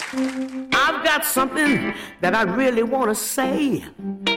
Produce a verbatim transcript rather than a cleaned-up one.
I've got something that I really want to say.